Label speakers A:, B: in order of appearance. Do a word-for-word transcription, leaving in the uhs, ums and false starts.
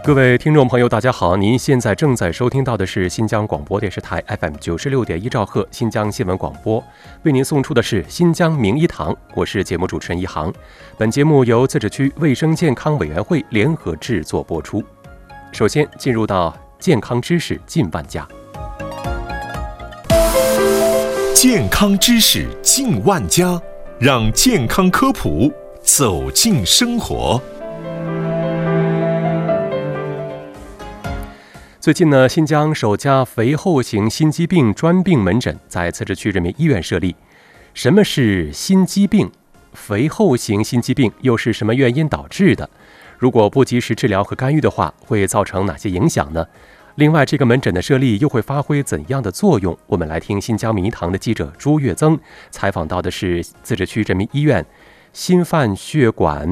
A: 各位听众朋友大家好，您现在正在收听到的是新疆广播电视台 F M 九十六点一兆赫新疆新闻广播，为您送出的是新疆名医堂，我是节目主持人一航。本节目由自治区卫生健康委员会联合制作播出。首先进入到健康知识近万家。
B: 健康知识近万家，让健康科普走进生活。
A: 最近呢，新疆首家肥厚型心肌病专病门诊在自治区人民医院设立。什么是心肌病？肥厚型心肌病又是什么原因导致的？如果不及时治疗和干预的话，会造成哪些影响呢？另外，这个门诊的设立又会发挥怎样的作用？我们来听新疆名医堂的记者朱月增采访到的是自治区人民医院心瓣血管